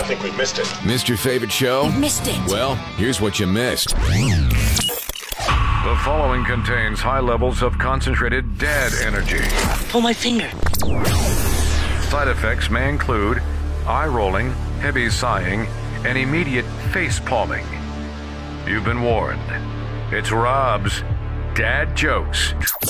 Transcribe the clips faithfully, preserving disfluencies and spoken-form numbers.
think we missed it. Missed your favorite show? You missed it. Well, here's what you missed. The following contains high levels of concentrated dad energy. Pull my finger. Side effects may include eye rolling, heavy sighing, and immediate face palming. You've been warned. It's Rob's Dad Jokes.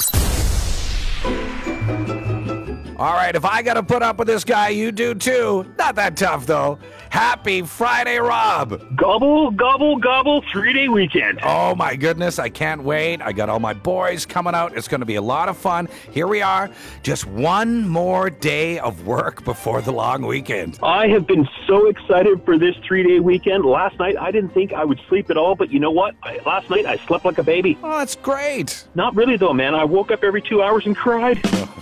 All right, if I got to put up with this guy, you do too. Not that tough, though. Happy Friday, Rob. Gobble, gobble, gobble, three-day weekend. Oh, my goodness, I can't wait. I got all my boys coming out. It's going to be a lot of fun. Here we are, just one more day of work before the long weekend. I have been so excited for this three-day weekend. Last night, I didn't think I would sleep at all, but you know what? I, last night, I slept like a baby. Oh, that's great. Not really, though, man. I woke up every two hours and cried.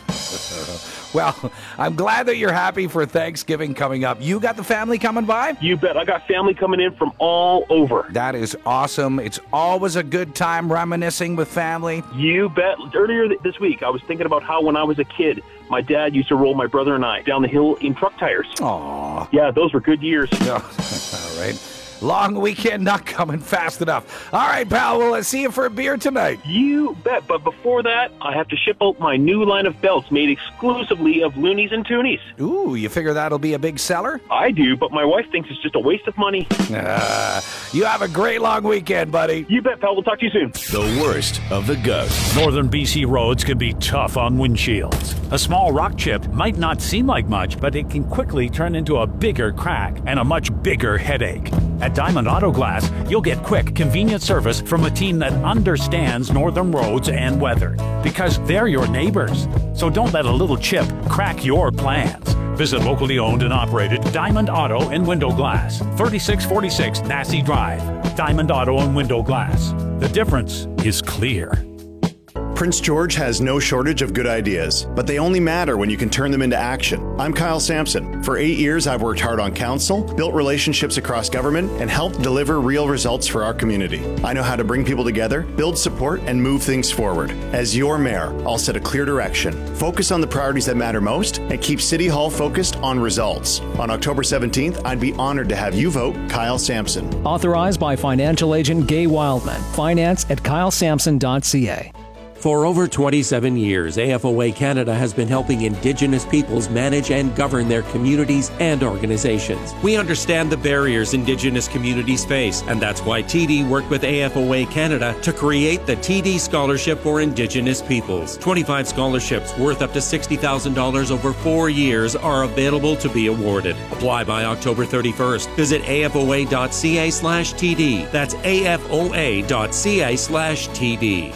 Well, I'm glad that you're happy for Thanksgiving coming up. You got the family coming by? You bet. I got family coming in from all over. That is awesome. It's always a good time reminiscing with family. You bet. Earlier this week, I was thinking about how when I was a kid, my dad used to roll my brother and I down the hill in truck tires. Aw. Yeah, those were good years. Oh, all right. Long weekend not coming fast enough. All right, pal, well, let's see you for a beer tonight. You bet, but before that, I have to ship out my new line of belts made exclusively of loonies and toonies. Ooh, you figure that'll be a big seller? I do, but my wife thinks it's just a waste of money. Uh, you have a great long weekend, buddy. You bet, pal. We'll talk to you soon. The worst of the goat. Northern B C roads can be tough on windshields. A small rock chip might not seem like much, but it can quickly turn into a bigger crack and a much bigger headache. At Diamond Auto Glass, you'll get quick, convenient service from a team that understands northern roads and weather, because they're your neighbors. So don't let a little chip crack your plans. Visit locally owned and operated Diamond Auto and Window Glass, thirty-six forty-six Nassau Drive. Diamond Auto and Window Glass. The difference is clear. Prince George has no shortage of good ideas, but they only matter when you can turn them into action. I'm Kyle Sampson. For eight years, I've worked hard on council, built relationships across government, and helped deliver real results for our community. I know how to bring people together, build support, and move things forward. As your mayor, I'll set a clear direction, focus on the priorities that matter most, and keep City Hall focused on results. On October seventeenth, I'd be honored to have you vote Kyle Sampson. Authorized by financial agent Gay Wildman. Finance at kyle sampson dot c a. For over twenty-seven years, A F O A Canada has been helping Indigenous peoples manage and govern their communities and organizations. We understand the barriers Indigenous communities face, and that's why T D worked with A F O A Canada to create the T D Scholarship for Indigenous Peoples. twenty-five scholarships worth up to sixty thousand dollars over four years are available to be awarded. Apply by October thirty-first. Visit afoa dot c a slash T D. That's afoa dot c a slash T D.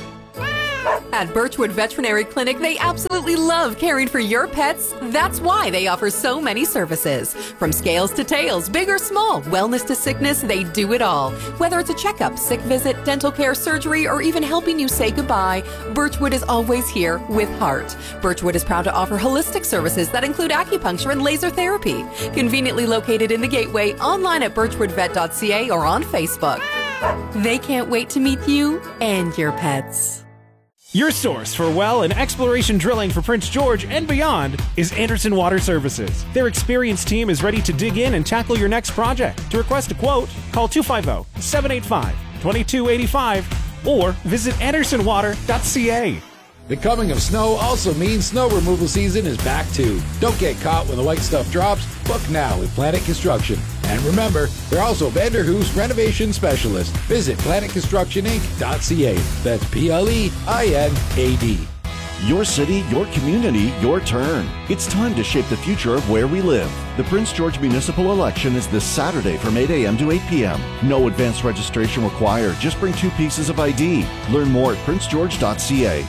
At Birchwood Veterinary Clinic, they absolutely love caring for your pets. That's why they offer so many services. From scales to tails, big or small, wellness to sickness, they do it all. Whether it's a checkup, sick visit, dental care, surgery, or even helping you say goodbye, Birchwood is always here with heart. Birchwood is proud to offer holistic services that include acupuncture and laser therapy. Conveniently located in the Gateway, online at birchwood vet dot c a or on Facebook. They can't wait to meet you and your pets. Your source for well and exploration drilling for Prince George and beyond is Anderson Water Services. Their experienced team is ready to dig in and tackle your next project. To request a quote, call two five zero, seven eight five, two two eight five or visit anderson water dot c a. The coming of snow also means snow removal season is back too. Don't get caught when the white stuff drops. Book now with Planet Construction. And remember, they're also Vanderhoof's renovation specialist. Visit planet construction inc dot c a. That's P L E I N A D. Your city, your community, your turn. It's time to shape the future of where we live. The Prince George Municipal Election is this Saturday from eight a.m. to eight p.m. No advanced registration required. Just bring two pieces of I D. Learn more at prince george dot c a.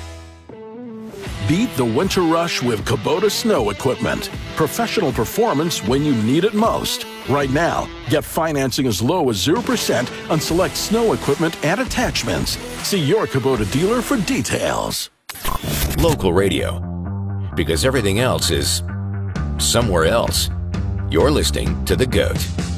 Beat the winter rush with Kubota snow equipment. Professional performance when you need it most. Right now, get financing as low as zero percent on select snow equipment and attachments. See your Kubota dealer for details. Local radio. Because everything else is somewhere else. You're listening to The Goat.